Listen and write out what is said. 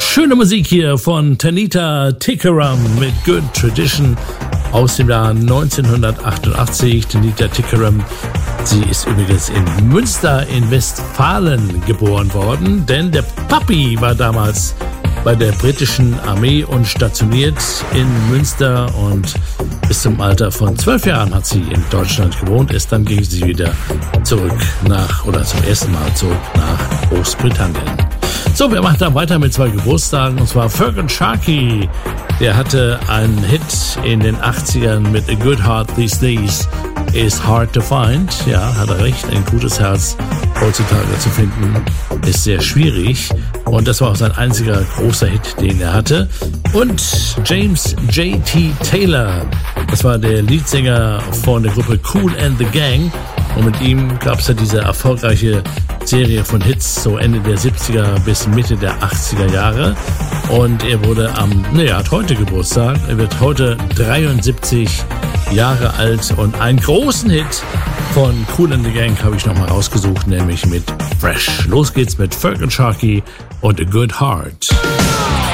Schöne Musik hier von Tanita Tikaram mit Good Tradition aus dem Jahr 1988. Tanita Tikaram, sie ist übrigens in Münster in Westfalen geboren worden, denn der Papi war damals bei der britischen Armee und stationiert in Münster, und bis zum Alter von 12 Jahren hat sie in Deutschland gewohnt. Dann ging sie wieder zum ersten Mal zurück nach Großbritannien. So, wir machen dann weiter mit 2 Geburtstagen, und zwar Fergus Sharkey. Der hatte einen Hit in den 80ern mit A Good Heart These Days is Hard to Find. Ja, hat er recht, ein gutes Herz heutzutage zu finden ist sehr schwierig, und das war auch sein einziger großer Hit, den er hatte. Und James J.T. Taylor, das war der Leadsänger von der Gruppe Kool and the Gang, und mit ihm gab es ja diese erfolgreiche Serie von Hits, so Ende der 70er bis Mitte der 80er Jahre. Und er wurde hat heute Geburtstag. Er wird heute 73 Jahre alt, und einen großen Hit von Kool and the Gang habe ich nochmal rausgesucht, nämlich mit Fresh. Los geht's mit Fergus Sharkey und A Good Heart.